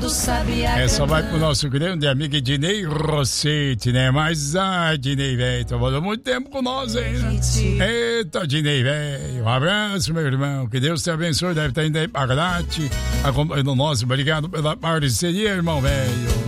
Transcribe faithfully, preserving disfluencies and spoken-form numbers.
mundo sabe agradar. Essa vai pro nosso grande amigo Ednei Rossetti, né? Mas, ah, Ednei, velho, trabalhou muito tempo com nós aí, né? Eita, Ednei, velho, um abraço, meu irmão, que Deus te abençoe, deve estar indo aí pra Grate, acompanhando nós, obrigado pela parceria, irmão, velho.